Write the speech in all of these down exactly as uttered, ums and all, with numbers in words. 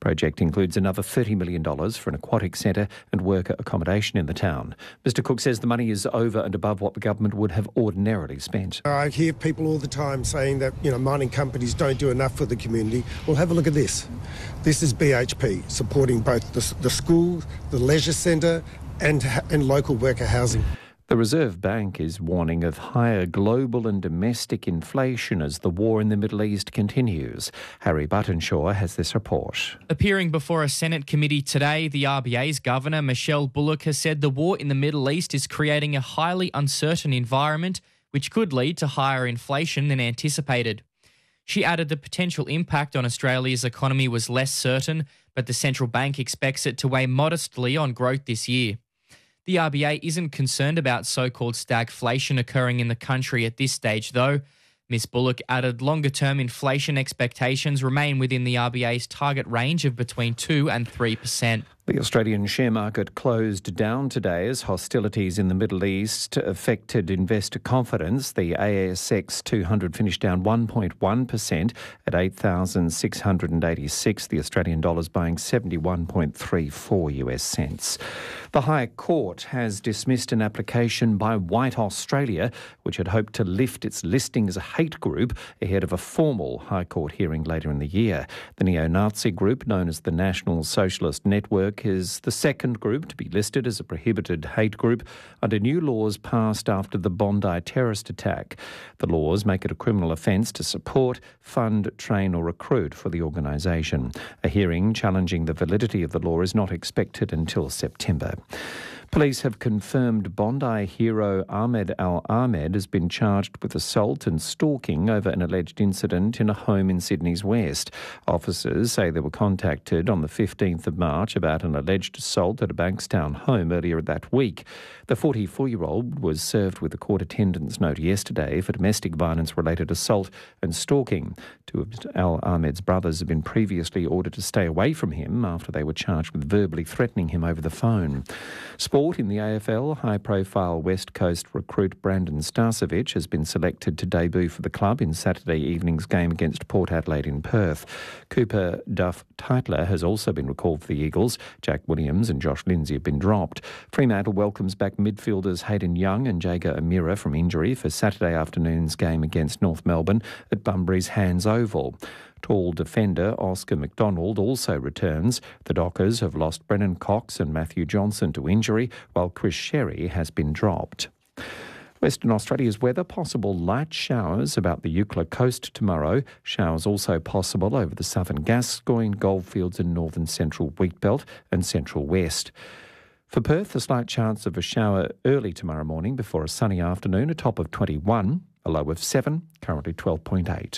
Project includes another thirty million dollars for an aquatic centre and worker accommodation in the town. Mister Cook says the money is over and above what the government would have ordinarily spent. I hear people all the time saying that, you know, mining companies don't do enough for the community. Well, have a look at this. This is B H P supporting both the, the school, the leisure centre and, and local worker housing. The Reserve Bank is warning of higher global and domestic inflation as the war in the Middle East continues. Harry Buttonshaw has this report. Appearing before a Senate committee today, the R B A's Governor, Michelle Bullock, has said the war in the Middle East is creating a highly uncertain environment which could lead to higher inflation than anticipated. She added the potential impact on Australia's economy was less certain, but the central bank expects it to weigh modestly on growth this year. The R B A isn't concerned about so-called stagflation occurring in the country at this stage, though. Miz Bullock added longer-term inflation expectations remain within the R B A's target range of between two and three percent. The Australian share market closed down today as hostilities in the Middle East affected investor confidence. The A S X two hundred finished down one point one percent at eight thousand six hundred eighty-six. The Australian dollar's buying seventy-one point three four US cents. The High Court has dismissed an application by White Australia, which had hoped to lift its listing as a hate group ahead of a formal High Court hearing later in the year. The neo-Nazi group, known as the National Socialist Network, is the second group to be listed as a prohibited hate group under new laws passed after the Bondi terrorist attack. The laws make it a criminal offence to support, fund, train or recruit for the organisation. A hearing challenging the validity of the law is not expected until September. Police have confirmed Bondi hero Ahmed Al-Ahmed has been charged with assault and stalking over an alleged incident in a home in Sydney's West. Officers say they were contacted on the fifteenth of March about an alleged assault at a Bankstown home earlier that week. The forty-four-year-old was served with a court attendance note yesterday for domestic violence-related assault and stalking. Two of Al-Ahmed's brothers have been previously ordered to stay away from him after they were charged with verbally threatening him over the phone. Sport in the A F L, high-profile West Coast recruit Brandon Starcevic has been selected to debut for the club in Saturday evening's game against Port Adelaide in Perth. Cooper Duff Titler has also been recalled for the Eagles. Jack Williams and Josh Lindsay have been dropped. Fremantle welcomes back midfielders Hayden Young and Jager Amira from injury for Saturday afternoon's game against North Melbourne at Bunbury's Hands Oval. Tall defender Oscar McDonald also returns. The Dockers have lost Brennan Cox and Matthew Johnson to injury, while Chris Sherry has been dropped. Western Australia's weather, possible light showers about the Eucla coast tomorrow. Showers also possible over the southern Gascoyne, Goldfields and northern central Wheatbelt and central west. For Perth, a slight chance of a shower early tomorrow morning before a sunny afternoon, a top of twenty-one, a low of seven, currently twelve point eight.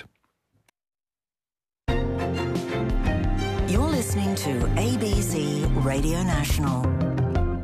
You're listening to A B C Radio National.